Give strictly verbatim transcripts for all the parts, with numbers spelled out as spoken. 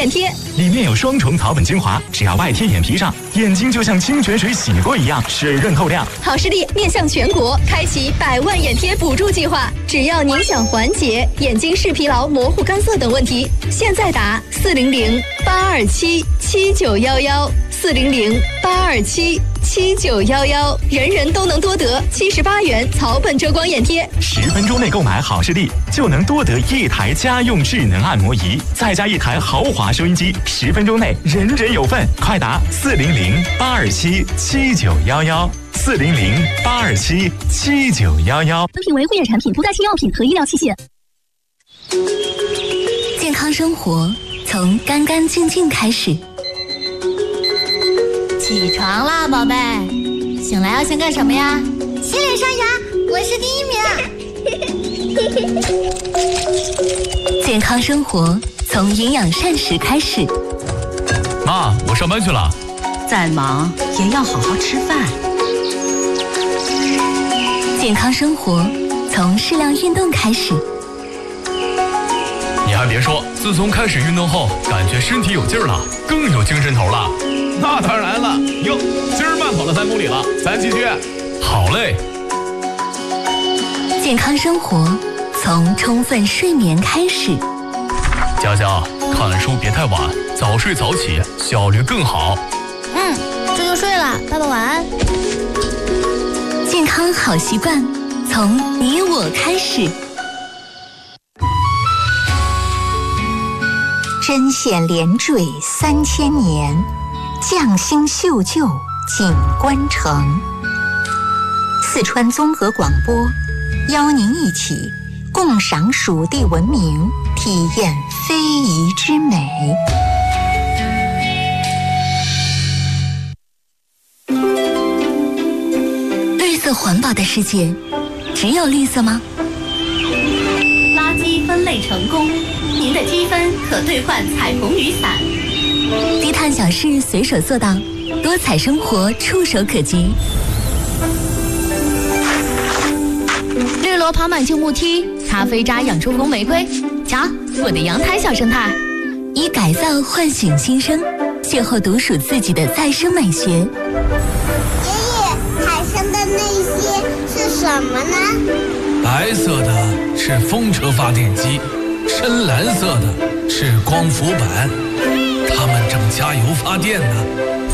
眼贴， 里面有双重草本精华，只要外贴眼皮上，眼睛就像清泉水洗过一样水润透亮。 好视力面向全国，开启百万眼贴补助计划，只要您想缓解眼睛视疲劳、模糊、干涩等问题，现在打四零零八二七七九幺幺四零零八二七七九幺幺，人人都能多得七十八元草本遮光眼贴。 十分钟内购买好视力，就能多得一台家用智能按摩仪，再加一台豪华收音机。十分钟内人人有份，快打四零零八二七七九幺幺四零零八二七七九幺幺。 本品为护眼产品，不再轻药品和医疗器械。 健康生活从干干净净开始。 起床啦，宝贝！醒来要先干什么呀？ 洗脸刷牙，我是第一名。健康生活从营养膳食开始。 妈，我上班去了。 再忙也要好好吃饭。 健康生活从适量运动开始。 你还别说，自从开始运动后，感觉身体有劲儿了，更有精神头了。 那当然了，哟，今儿慢跑了三公里了，咱继续。 好嘞。 健康生活从充分睡眠开始。 佳佳，看书别太晚，早睡早起，效率更好。 嗯，这就睡了，爸爸晚安。 健康好习惯从你我开始。 针线连缀三千年，匠心绣就锦官城。四川综合广播邀您一起共赏蜀地文明，体验非遗之美。 绿色环保的世界，只有绿色吗？ 垃圾分类成功，您的积分可兑换彩虹雨伞。 低碳小事随手做到，多彩生活触手可及。 绿萝爬满旧木梯，咖啡渣养出红玫瑰。瞧，我的阳台小生态。 以改造唤醒新生，邂逅独属自己的再生美学。 爷爷，海上的那些是什么呢？ 白色的是风车发电机，深蓝色的是光伏板，它们正加油发电呢。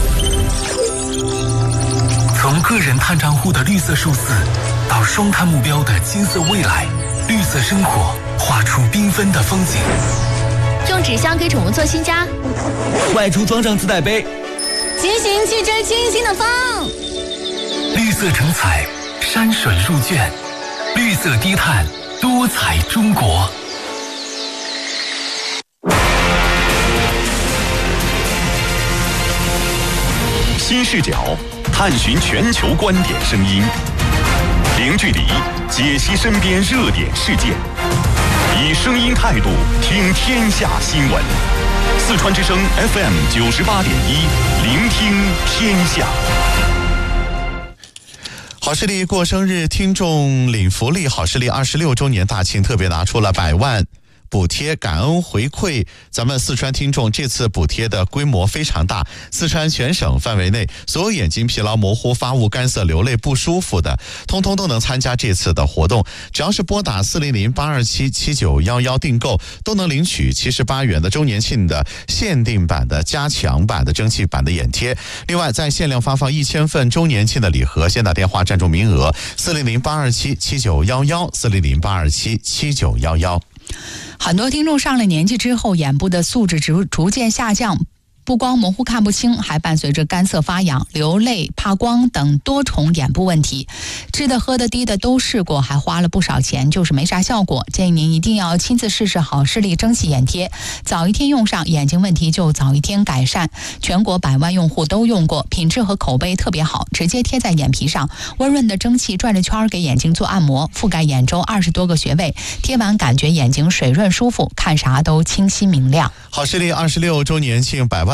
从个人碳账户的绿色数字，到双碳目标的金色未来，绿色生活画出缤纷的风景。 用纸箱给宠物做新家， 外出装上自带杯， 骑行去追清新的风。 绿色成彩，山水入卷，绿色低碳，多彩中国。 新视角，探寻全球观点声音，零距离解析身边热点事件，以声音态度听天下新闻。四川之声 F M 九十八点一，聆听天下。 好视力过生日，听众领福利。好视力二十六周年大庆特别拿出了百万补贴感恩回馈咱们四川听众，这次补贴的规模非常大，四川全省范围内所有眼睛疲劳、模糊、发雾、干涩、流泪不舒服的，通通都能参加这次的活动。只要是拨打四零零八二七七九幺幺订购，都能领取七十八元的周年庆的限定版的加强版的蒸汽版的眼贴。另外，在限量发放一千份周年庆的礼盒，先打电话占住名额，四零零八二七七九幺幺四零零八二七七九幺幺。 很多听众上了年纪之后，眼部的素质逐逐渐下降，不光模糊看不清，还伴随着干涩发痒、流泪、怕光等多重眼部问题。吃的喝的滴的都试过，还花了不少钱，就是没啥效果。建议您一定要亲自试试好视力蒸汽眼贴，早一天用上，眼睛问题就早一天改善。全国百万用户都用过，品质和口碑特别好，直接贴在眼皮上，温润的蒸汽转着圈给眼睛做按摩，覆盖眼周二十多个穴位，贴完感觉眼睛水润舒服，看啥都清晰明亮。 好视力二十六周年庆百万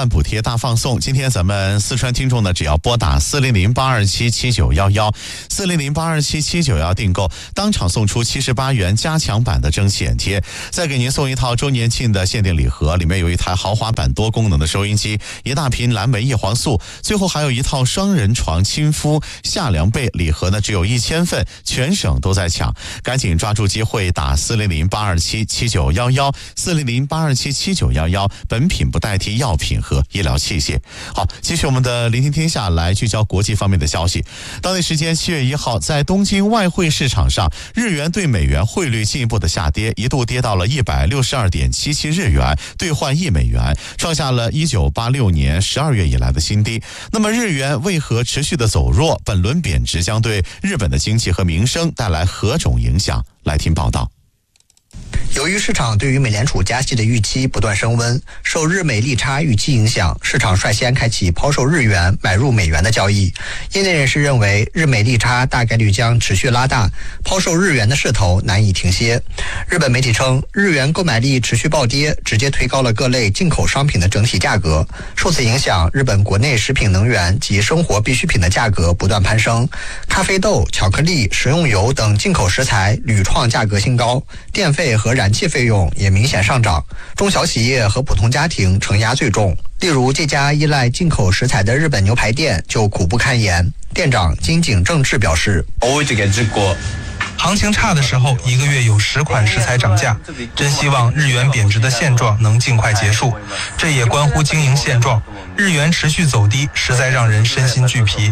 万补贴大放送。今天咱们四川听众呢，只要拨打四零零八二七七九一一四零零八二七七九一一订购，当场送出七十八元加强版的蒸汽眼贴，再给您送一套周年庆的限定礼盒，里面有一台豪华版多功能的收音机，一大瓶蓝莓叶黄素，最后还有一套双人床亲肤夏凉被。礼盒呢只有一千份，全省都在抢，赶紧抓住机会打四零零八二七七九一一四零零八二七七九一一，本品不代替药品和医疗器械。好，继续我们的聆听天下，来聚焦国际方面的消息。当地时间七月一号，在东京外汇市场上，日元对美元汇率进一步的下跌，一度跌到了一百六十二点七七日元兑换一美元，创下了一九八六年十二月以来的新低。那么日元为何持续的走弱？本轮贬值将对日本的经济和民生带来何种影响？来听报道。 由于市场对于美联储加息的预期不断升温，受日美利差预期影响，市场率先开启抛售日元买入美元的交易。业内人士认为，日美利差大概率将持续拉大，抛售日元的势头难以停歇。日本媒体称，日元购买力持续暴跌，直接推高了各类进口商品的整体价格。受此影响，日本国内食品、能源及生活必需品的价格不断攀升，咖啡豆、巧克力、食用油等进口食材屡创价格新高，电费和燃气费用也明显上涨，中小企业和普通家庭承压最重。例如，这家依赖进口食材的日本牛排店就苦不堪言。店长金井正治表示， 行情差的时候，一个月有十款食材涨价，真希望日元贬值的现状能尽快结束。这也关乎经营现状，日元持续走低，实在让人身心俱疲。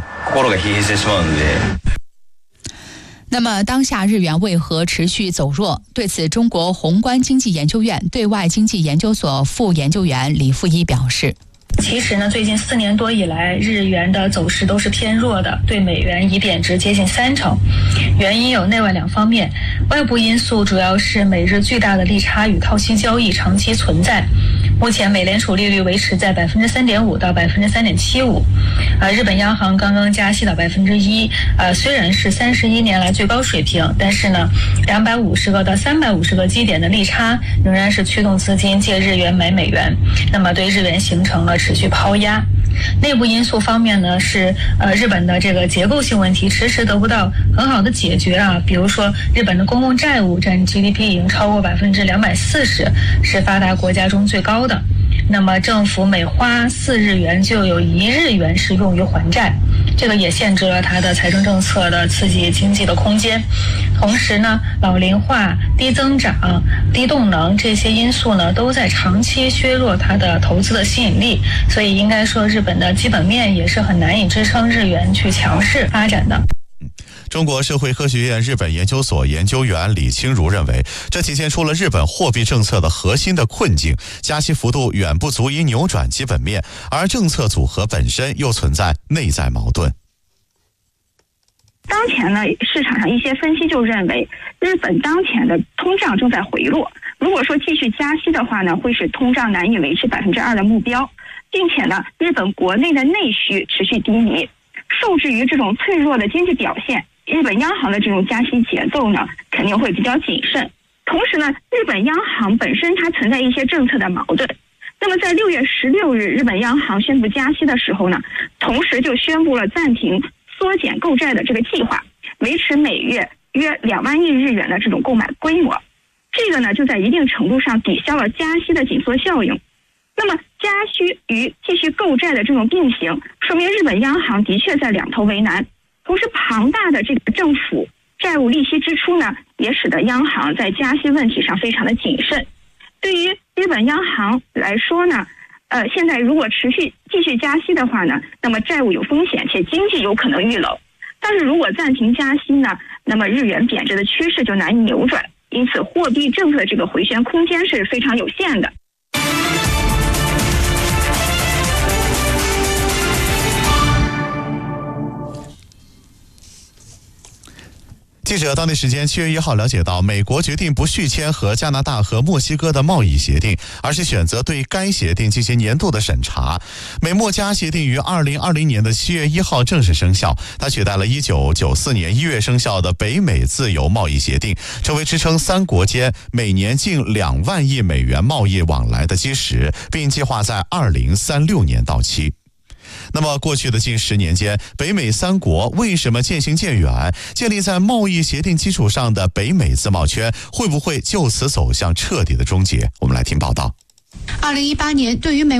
那么当下日元为何持续走弱？对此，中国宏观经济研究院对外经济研究所副研究员李富一表示， 其实呢，最近四年多以来，日元的走势都是偏弱的，对美元已贬值接近三成。原因有内外两方面，外部因素主要是美日巨大的利差与套息交易长期存在。目前美联储利率维持在百分之三点五到百分之三点七五，呃，日本央行刚刚加息到百分之一，呃，虽然是三十一年来最高水平，但是呢，两百五十个到三百五十个基点的利差仍然是驱动资金借日元买美元，那么对日元形成了持续抛压。内部因素方面呢，是呃日本的这个结构性问题迟迟得不到很好的解决啊，比如说日本的公共债务占 G D P 已经超过百分之两百四十，是发达国家中最高的。那么政府每花四日元就有一日元是用于还债，这个也限制了它的财政政策的刺激经济的空间。同时呢，老龄化、低增长、低动能这些因素呢，都在长期削弱它的投资的吸引力，所以应该说日本的基本面也是很难以支撑日元去强势发展的。 中国社会科学院日本研究所研究员李清如认为，这体现出了日本货币政策的核心的困境，加息幅度远不足以扭转基本面，而政策组合本身又存在内在矛盾。 当前呢，市场上一些分析就认为，日本当前的通胀正在回落，如果说继续加息的话呢，会使通胀难以维持百分之二的目标，并且呢，日本国内的内需持续低迷，受制于这种脆弱的经济表现，日本央行的这种加息节奏呢，肯定会比较谨慎。同时呢，日本央行本身它存在一些政策的矛盾。那么在六月十六日，日本央行宣布加息的时候呢，同时就宣布了暂停缩减购债的这个计划，维持每月约两万亿日元的这种购买规模。这个呢，就在一定程度上抵消了加息的紧缩效应。那么加息与继续购债的这种并行，说明日本央行的确在两头为难。同时，庞大的这个政府债务利息支出呢，也使得央行在加息问题上非常的谨慎。对于日本央行来说呢，呃，现在如果持续继续加息的话呢，那么债务有风险，且经济有可能遇冷。但是如果暂停加息呢，那么日元贬值的趋势就难以扭转，因此货币政策的这个回旋空间是非常有限的。 接记者当地时间七月一号了解到，美国决定不续签和加拿大和墨西哥的贸易协定，而是选择对该协定进行年度的审查。美墨加协定于二零二零年的七月一号正式生效，它取代了一九九四年一月生效的北美自由贸易协定，成为支撑三国间每年近两万亿美元贸易往来的基石，并计划在二零三六年到期。那么过去的近十年间，北美三国为什么渐行渐远？建立在贸易协定基础上的北美自贸圈会不会就此走向彻底的终结？我们来听报道。 二零一八年，对于美